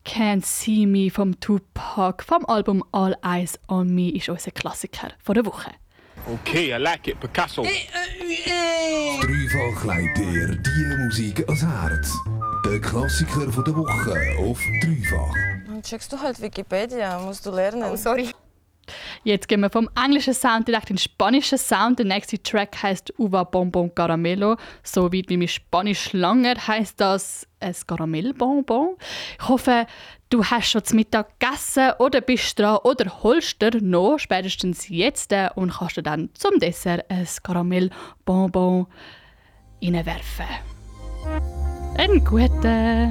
Can't See Me vom Tupac vom Album All Eyes on Me ist unser Klassiker von der Woche. Okay, I like it, Picasso. Dreifach legt dir die Musik ans Herz. Der Klassiker von der Woche auf Dreifach. Dann checkst du halt Wikipedia, musst du lernen. Oh, sorry. Jetzt gehen wir vom englischen Sound direkt in den spanischen Sound. Der nächste Track heisst Uva Bonbon Caramelo. So weit wie mein Spanisch lange heisst das ein Karamellbonbon. Ich hoffe, du hast schon zu Mittag gegessen oder bist dran oder holst dir noch spätestens jetzt und kannst dir dann zum Dessert ein Karamellbonbon reinwerfen. Einen guten